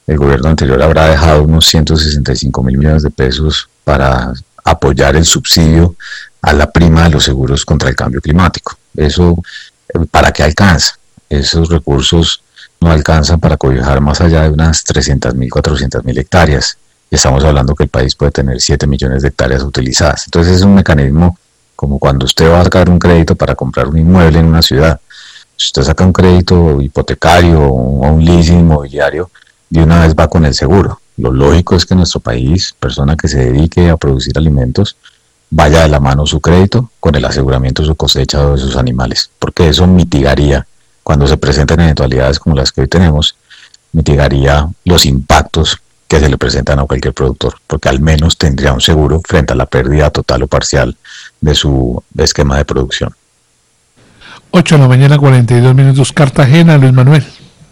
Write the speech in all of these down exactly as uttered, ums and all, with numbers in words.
el gobierno anterior habrá dejado unos ciento sesenta y cinco mil millones de pesos para apoyar el subsidio a la prima de los seguros contra el cambio climático. Eso, ¿para qué alcanza? Esos recursos no alcanzan para cobijar más allá de unas trescientas mil, cuatrocientas mil hectáreas. Y estamos hablando que el país puede tener siete millones de hectáreas utilizadas. Entonces es un mecanismo como cuando usted va a sacar un crédito para comprar un inmueble en una ciudad. Si usted saca un crédito hipotecario o un leasing inmobiliario, de una vez va con el seguro. Lo lógico es que nuestro país, persona que se dedique a producir alimentos, vaya de la mano su crédito con el aseguramiento de su cosecha o de sus animales, porque eso mitigaría, cuando se presenten eventualidades como las que hoy tenemos, mitigaría los impactos que se le presentan a cualquier productor, porque al menos tendría un seguro frente a la pérdida total o parcial de su esquema de producción. ocho de la mañana, cuarenta y dos minutos, Cartagena, Luis Manuel.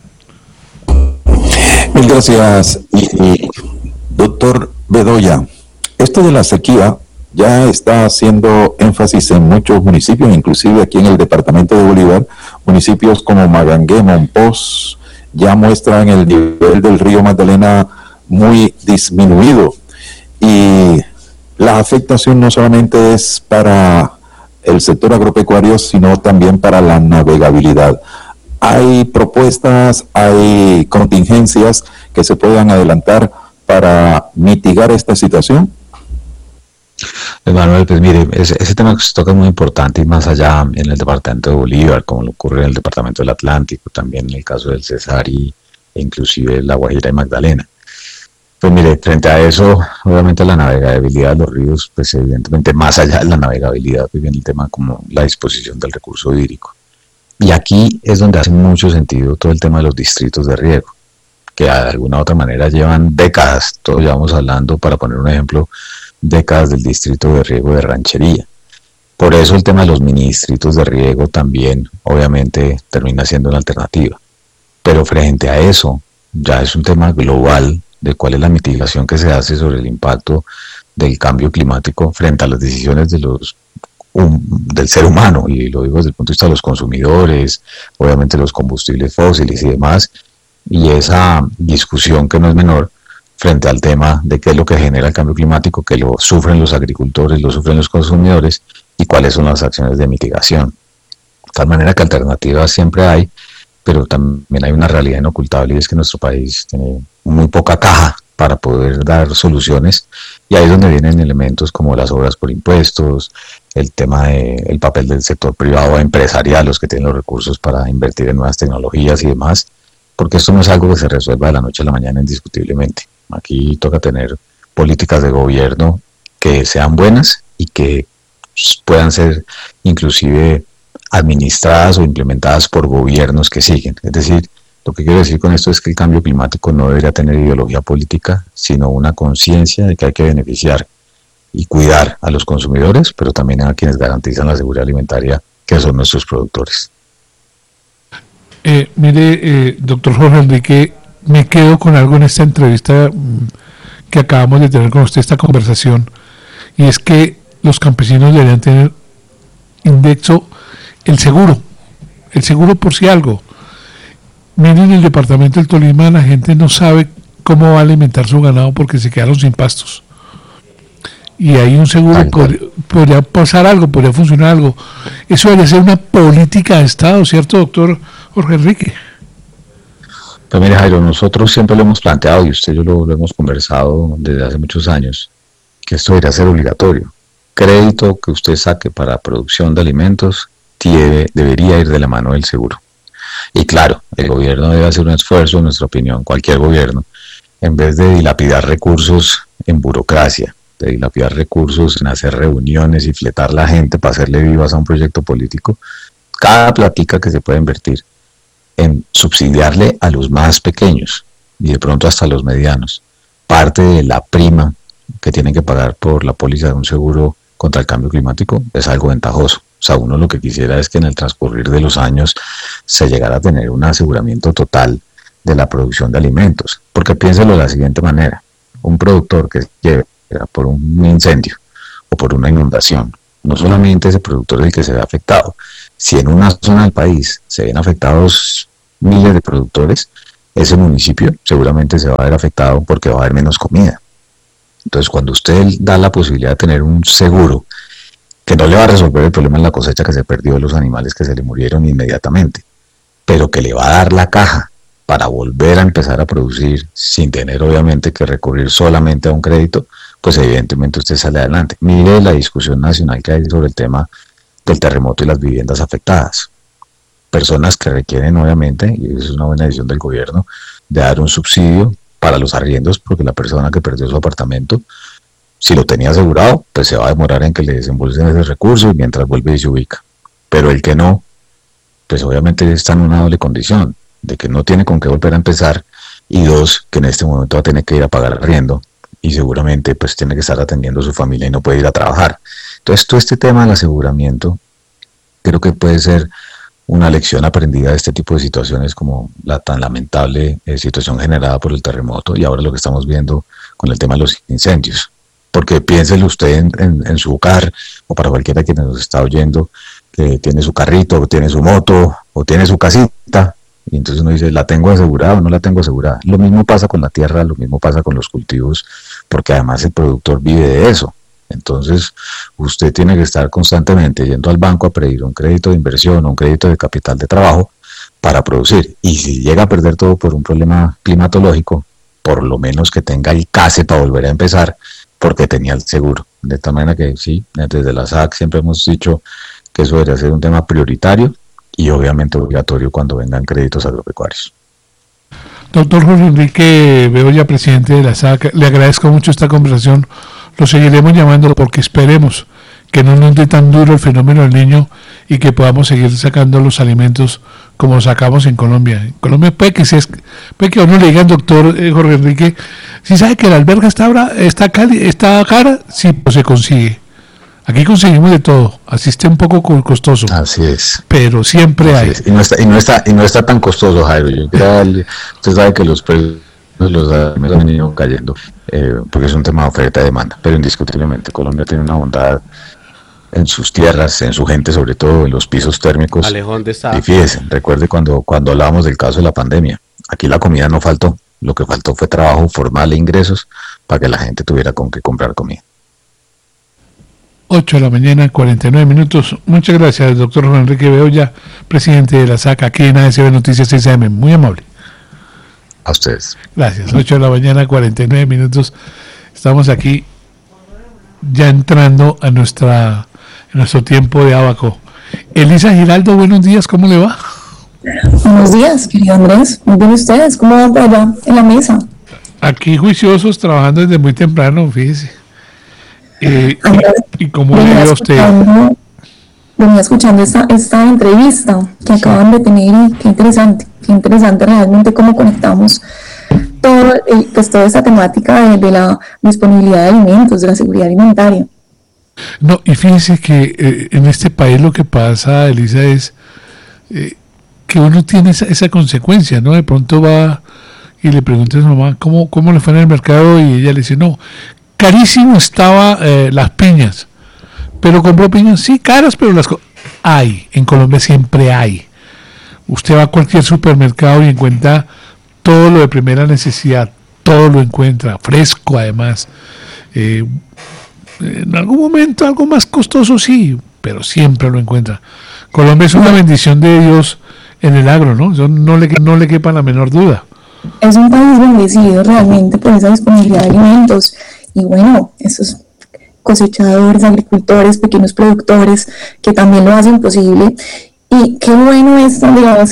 Mil gracias, y, doctor Bedoya. Esto de la sequía ya está haciendo énfasis en muchos municipios, inclusive aquí en el departamento de Bolívar, municipios como Magangué, Monpós, ya muestran el nivel del río Magdalena muy disminuido, y la afectación no solamente es para el sector agropecuario, sino también para la navegabilidad. ¿Hay propuestas, hay contingencias que se puedan adelantar para mitigar esta situación? Manuel, pues mire, ese, ese tema que se toca es muy importante, y más allá en el departamento de Bolívar, como lo ocurre en el departamento del Atlántico, también en el caso del Cesar y e inclusive La Guajira y Magdalena. Pues mire, frente a eso, obviamente la navegabilidad de los ríos, pues evidentemente más allá de la navegabilidad, pues viene el tema como la disposición del recurso hídrico. Y aquí es donde hace mucho sentido todo el tema de los distritos de riego, que de alguna u otra manera llevan décadas, todos llevamos hablando, para poner un ejemplo, décadas del distrito de riego de Ranchería. Por eso el tema de los mini distritos de riego también, obviamente, termina siendo una alternativa. Pero frente a eso, ya es un tema global de cuál es la mitigación que se hace sobre el impacto del cambio climático frente a las decisiones de los um, del ser humano, y lo digo desde el punto de vista de los consumidores, obviamente los combustibles fósiles y demás, y esa discusión que no es menor frente al tema de qué es lo que genera el cambio climático, que lo sufren los agricultores, lo sufren los consumidores, y cuáles son las acciones de mitigación. De tal manera que alternativas siempre hay, pero también hay una realidad inocultable, y es que nuestro país tiene muy poca caja para poder dar soluciones, y ahí es donde vienen elementos como las obras por impuestos, el tema del papel del sector privado empresarial, los que tienen los recursos para invertir en nuevas tecnologías y demás, porque esto no es algo que se resuelva de la noche a la mañana indiscutiblemente. Aquí toca tener políticas de gobierno que sean buenas y que puedan ser inclusive administradas o implementadas por gobiernos que siguen. Es decir, lo que quiero decir con esto es que el cambio climático no debería tener ideología política, sino una conciencia de que hay que beneficiar y cuidar a los consumidores, pero también a quienes garantizan la seguridad alimentaria, que son nuestros productores. Eh, mire, eh, doctor Jorge Enrique, me quedo con algo en esta entrevista que acabamos de tener con usted, esta conversación, y es que los campesinos deberían tener indexo el seguro, el seguro por si algo. Miren, en el departamento del Tolima la gente no sabe cómo va a alimentar su ganado porque se quedaron sin pastos. Y ahí un seguro podría, podría pasar algo, podría funcionar algo. Eso debería ser una política de Estado, ¿cierto, doctor Jorge Enrique? Pues mire, Jairo, nosotros siempre lo hemos planteado, y usted y yo lo, lo hemos conversado desde hace muchos años, que esto debería ser obligatorio. Crédito que usted saque para producción de alimentos debe, debería ir de la mano del seguro. Y claro, el gobierno debe hacer un esfuerzo, en nuestra opinión, cualquier gobierno, en vez de dilapidar recursos en burocracia, de dilapidar recursos en hacer reuniones y fletar la gente para hacerle vivas a un proyecto político, cada platica que se pueda invertir en subsidiarle a los más pequeños y de pronto hasta los medianos parte de la prima que tienen que pagar por la póliza de un seguro contra el cambio climático es algo ventajoso. O sea, uno lo que quisiera es que en el transcurrir de los años se llegara a tener un aseguramiento total de la producción de alimentos, porque piénselo de la siguiente manera: un productor que lleve por un incendio o por una inundación, no solamente ese productor es el que se ve afectado. Si en una zona del país se ven afectados miles de productores, ese municipio seguramente se va a ver afectado porque va a haber menos comida. Entonces, cuando usted da la posibilidad de tener un seguro que no le va a resolver el problema en la cosecha que se perdió de los animales que se le murieron inmediatamente, pero que le va a dar la caja para volver a empezar a producir sin tener obviamente que recurrir solamente a un crédito, pues evidentemente usted sale adelante. Mire la discusión nacional que hay sobre el tema del terremoto y las viviendas afectadas. Personas que requieren obviamente, y eso es una buena decisión del gobierno, de dar un subsidio para los arriendos, porque la persona que perdió su apartamento, si lo tenía asegurado, pues se va a demorar en que le desembolsen ese recurso y mientras vuelve y se ubica. Pero el que no, pues obviamente está en una doble condición, de que no tiene con qué volver a empezar, y dos, que en este momento va a tener que ir a pagar arriendo, y seguramente pues tiene que estar atendiendo a su familia y no puede ir a trabajar. Entonces todo este tema del aseguramiento creo que puede ser una lección aprendida de este tipo de situaciones, como la tan lamentable eh, situación generada por el terremoto y ahora lo que estamos viendo con el tema de los incendios. Porque piénselo usted en, en, en su hogar, o para cualquiera que nos está oyendo, que tiene su carrito, o tiene su moto, o tiene su casita, y entonces uno dice, ¿la tengo asegurada o no la tengo asegurada? Lo mismo pasa con la tierra, lo mismo pasa con los cultivos, porque además el productor vive de eso. Entonces, usted tiene que estar constantemente yendo al banco a pedir un crédito de inversión o un crédito de capital de trabajo para producir. Y si llega a perder todo por un problema climatológico, por lo menos que tenga el case para volver a empezar, porque tenía el seguro. De tal manera que sí, desde la S A C siempre hemos dicho que eso debería ser un tema prioritario y obviamente obligatorio cuando vengan créditos agropecuarios. Doctor Jorge Enrique Bedoya, presidente de la S A C, le agradezco mucho esta conversación. Lo seguiremos llamando porque esperemos que no nos dé tan duro el fenómeno del Niño y que podamos seguir sacando los alimentos como sacamos en Colombia. En Colombia puede que, se, puede que a uno le digan, doctor eh, Jorge Enrique, si sabe que la alberga está, ahora, está, cali, está cara, sí, pues se consigue. Aquí conseguimos de todo, así esté un poco costoso. Así es. Pero siempre así hay. Es. Y, no está, y, no está, y no está tan costoso, Jairo. Yo creo, usted sabe que los precios los han venido cayendo, eh, porque es un tema de oferta y demanda, pero indiscutiblemente Colombia tiene una bondad en sus tierras, en su gente, sobre todo en los pisos térmicos. Alejón de Sá. Y fíjese, recuerde cuando, cuando hablábamos del caso de la pandemia, aquí la comida no faltó, lo que faltó fue trabajo formal e ingresos para que la gente tuviera con qué comprar comida. ocho de la mañana, cuarenta y nueve minutos. Muchas gracias, doctor Jorge Enrique Bedoya, presidente de la S A C, aquí en A S B Noticias seis A M. Muy amable. A ustedes. Gracias. ocho de la mañana, cuarenta y nueve minutos. Estamos aquí ya entrando a nuestra a nuestro tiempo de abaco. Elisa Giraldo, buenos días, ¿cómo le va? Buenos días, querido Andrés. Muy bien, ¿ustedes? ¿Cómo van por allá en la mesa? Aquí juiciosos, trabajando desde muy temprano, fíjese. Eh, Andrés, y, ¿Y cómo le dio a usted? Venía escuchando esta, esta entrevista que sí. acaban de tener y qué interesante, qué interesante realmente cómo conectamos todo, el, pues toda esa temática de, de la disponibilidad de alimentos, de la seguridad alimentaria. No, y fíjese que eh, en este país lo que pasa, Elisa, es eh, que uno tiene esa, esa consecuencia, ¿no? De pronto va y le pregunta a su mamá ¿cómo, cómo le fue en el mercado? Y ella le dice, no, carísimo estaba eh, las piñas. Pero compró piñas, sí, caras, pero las co- hay, en Colombia siempre hay. Usted va a cualquier supermercado y encuentra todo lo de primera necesidad, todo lo encuentra, fresco además. Eh, en algún momento algo más costoso sí, pero siempre lo encuentra. Colombia es una bendición de Dios en el agro, ¿no? Eso no le, no le quepa la menor duda. Es un país bendecido realmente por esa disponibilidad de alimentos y bueno, esos cosechadores, agricultores, pequeños productores que también lo hacen posible y qué bueno es, digamos,